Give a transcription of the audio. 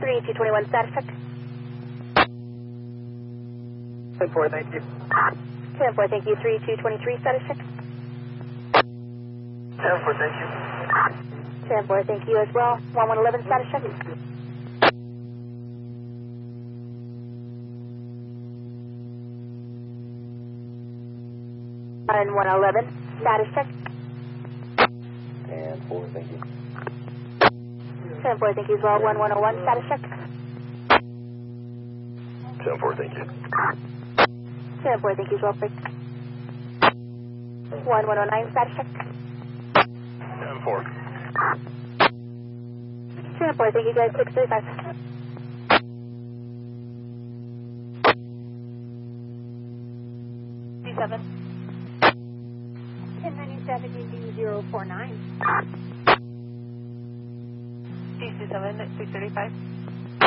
3221 status check. 10-4, thank you. 10-4, thank you. 3223 status check. 10-4, thank you. 10-4, thank you as well. 1111 status check. 111 status check. 10-4, thank you. 10-4, thank you as well. 1101 status check. 10-4, thank you. 10-4, thank you as well. 1109 status check. 10-4. 10-4, thank you guys. 635. 7. 1097 049. 635.